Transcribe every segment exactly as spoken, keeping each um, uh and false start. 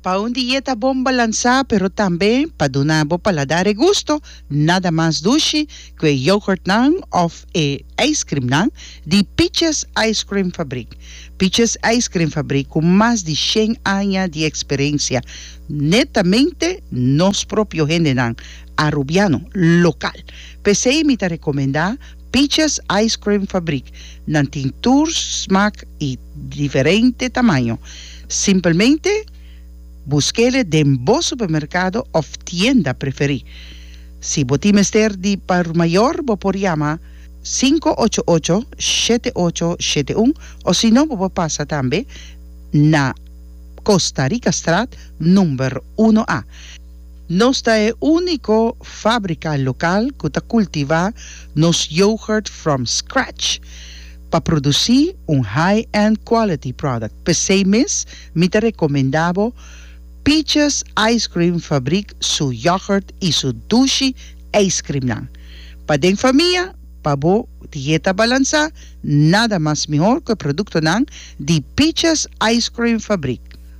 Pa un dieta bom balansa, pero também pa dunabo paladar e gusto, nada mais doce que yogurt nang of e ice cream nang di Peaches Ice Cream Fabric. Peaches Ice Cream Fabric com mais de cem anos de experiência, netamente nos próprios nang arubiano local. Pensei me te recomendar Peaches Ice Cream Fabric, nan tintur, smaak e diferente tamanho. Simplesmente busquele en vos supermercado o tienda preferí. Si vos mester di par mayor, vos por llama cinco ocho ocho, siete ocho siete uno o si no, vos pasa también na Costa Rica Strat número uno A. Nostra è unico fábrica local que cultiva nos yogurt from scratch para producir un high-end quality product. Per sei mes, mi te recomendavo Peaches Ice Cream Fabric su yogurt y su dulce ice cream nang. Pa den familia, pa bo dieta balanza, nada más mejor que producto nang di Peaches Ice Cream Fabric.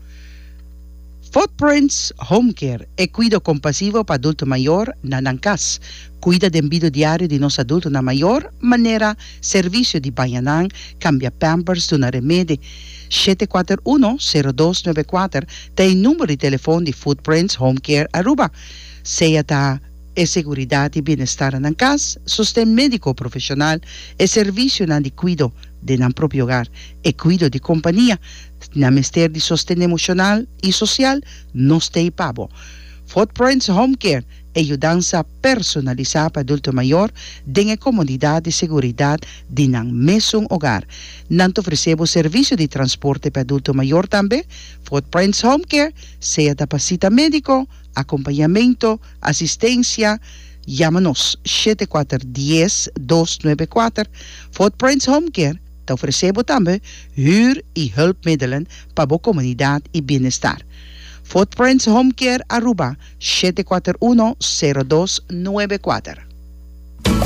Footprints Home Care e cuido compasivo para adulto mayor na nancas. Cuida del vida diario di nos adulto na mayor manera, servicio di bayanang, cambia pampers de una remede. sete quattro uno zero due nove quattro è il numero di telefono di Footprints Home Care Aruba. Sea ta e seguridad y bienestar en casa, sostén médico profesional e servicio na di cuido de nan propio hogar e cuido di compañía, na mester di sostén emocional y social, no stay pavo. Footprints Home Care, ayudanza personalizada para adulto mayor, den comodidad y seguridad de nan mesmo hogar. Nanto ofrecemos servicio de transporte para adulto mayor también. Footprints Home Care, sea da pasita médico, acompañamiento, asistencia, llámanos siete cuatro uno cero dos nueve cuatro. Footprints Home Care, te ofrecemos también huur y hulpmiddelen para la comunidad y bienestar. Footprints Home Care Aruba siete cuatro uno zero dos nueve cuatro.